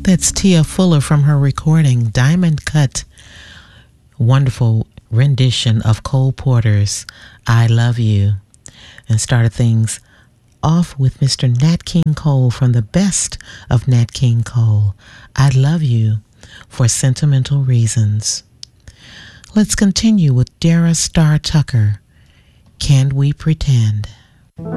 That's Tia Fuller from her recording, Diamond Cut. Wonderful rendition of Cole Porter's I Love You. And started things off with Mr. Nat King Cole from the best of Nat King Cole, I Love You for Sentimental Reasons. Let's continue with Dara Star Tucker, Can We Pretend?